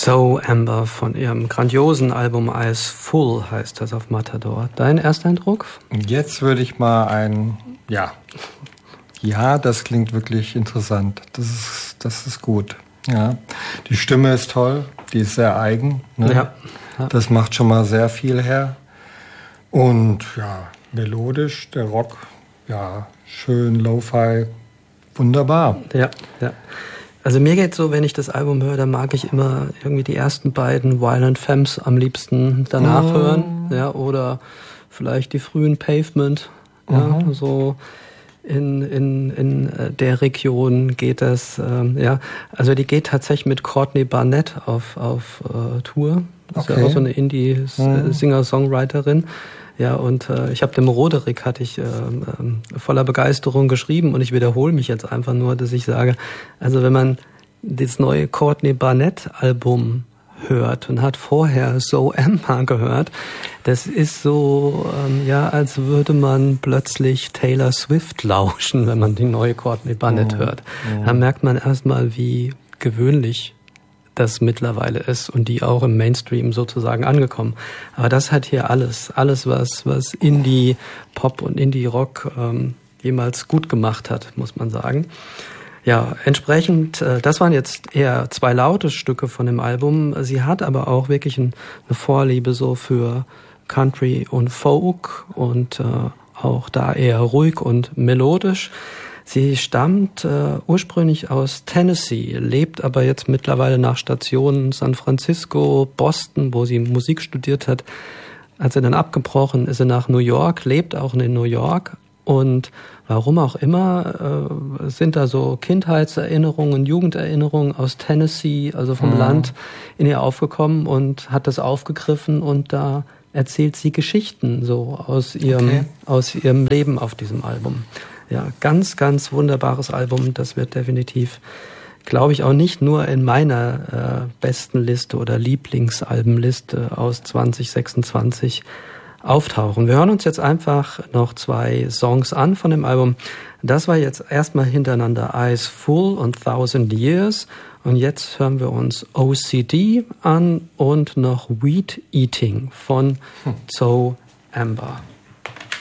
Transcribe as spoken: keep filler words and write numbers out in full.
Zoe Amber von ihrem grandiosen Album Eyes Full heißt das auf Matador. Dein Ersteindruck? Jetzt würde ich mal ein, ja, ja, das klingt wirklich interessant. Das ist, das ist gut. Ja, die Stimme ist toll, die ist sehr eigen. Ne? Ja. Ja. Das macht schon mal sehr viel her. Und ja, melodisch, der Rock, ja, schön, Lo-Fi, wunderbar. Ja, ja. Also mir geht's so, wenn ich das Album höre, dann mag ich immer irgendwie die ersten beiden Violent Femmes am liebsten danach mm. hören, ja, oder vielleicht die frühen Pavement, ja, mm-hmm. so in in in der Region geht das, ähm, ja, also die geht tatsächlich mit Courtney Barnett auf auf äh, Tour, das okay. ist ja auch so eine Indie-Singer-Songwriterin. Ja, und äh, ich habe dem Roderick, hatte ich äh, äh, voller Begeisterung geschrieben und ich wiederhole mich jetzt einfach nur, dass ich sage, also wenn man das neue Courtney Barnett Album hört und hat vorher So Amber gehört, das ist so, ähm, ja, als würde man plötzlich Taylor Swift lauschen, wenn man die neue Courtney Barnett oh, hört. Oh. Da merkt man erstmal, wie gewöhnlich das mittlerweile ist und die auch im Mainstream sozusagen angekommen. Aber das hat hier alles, alles was was Indie-Pop und Indie-Rock ähm, jemals gut gemacht hat, muss man sagen. Ja, entsprechend, äh, das waren jetzt eher zwei laute Stücke von dem Album. Sie hat aber auch wirklich ein, eine Vorliebe so für Country und Folk und äh, auch da eher ruhig und melodisch. Sie stammt äh, ursprünglich aus Tennessee, lebt aber jetzt mittlerweile nach Stationen San Francisco, Boston, wo sie Musik studiert hat. Hat sie dann abgebrochen, ist sie nach New York, lebt auch in New York. Und warum auch immer, äh, sind da so Kindheitserinnerungen, Jugenderinnerungen aus Tennessee, also vom mhm. Land, in ihr aufgekommen und hat das aufgegriffen und da erzählt sie Geschichten so aus ihrem, okay. aus ihrem Leben auf diesem Album. Ja, ganz, ganz wunderbares Album. Das wird definitiv, glaube ich, auch nicht nur in meiner äh, besten Liste oder Lieblingsalbenliste aus zwanzig sechsundzwanzig auftauchen. Wir hören uns jetzt einfach noch zwei Songs an von dem Album. Das war jetzt erstmal hintereinander Eyes Full und Thousand Years. Und jetzt hören wir uns O C D an und noch Weed Eating von Zoe Amber.